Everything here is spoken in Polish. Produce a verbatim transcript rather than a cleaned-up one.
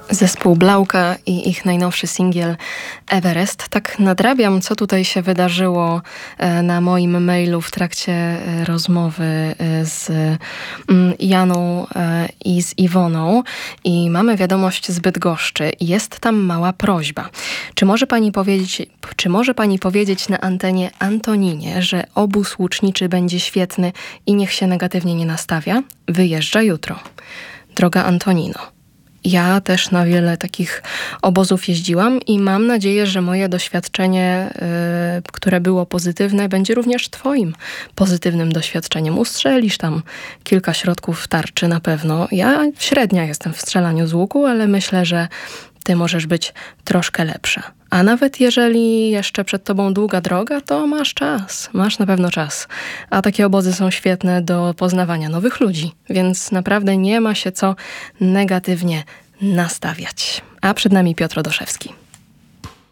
Zespół Blauka i ich najnowszy singiel Everest. Tak nadrabiam, co tutaj się wydarzyło na moim mailu w trakcie rozmowy z Janą i z Iwoną. I mamy wiadomość z Bydgoszczy. Jest tam mała prośba. Czy może pani powiedzieć, czy może pani powiedzieć na antenie Antoninie, że obóz łuczniczy będzie świetny i niech się negatywnie nie nastawia? Wyjeżdża jutro. Droga Antonino, ja też na wiele takich obozów jeździłam i mam nadzieję, że moje doświadczenie, yy, które było pozytywne, będzie również twoim pozytywnym doświadczeniem. Ustrzelisz tam kilka środków w tarczy na pewno. Ja średnia jestem w strzelaniu z łuku, ale myślę, że ty możesz być troszkę lepsza. A nawet jeżeli jeszcze przed tobą długa droga, to masz czas. Masz na pewno czas. A takie obozy są świetne do poznawania nowych ludzi, więc naprawdę nie ma się co negatywnie nastawiać. A przed nami Piotr Odoszewski.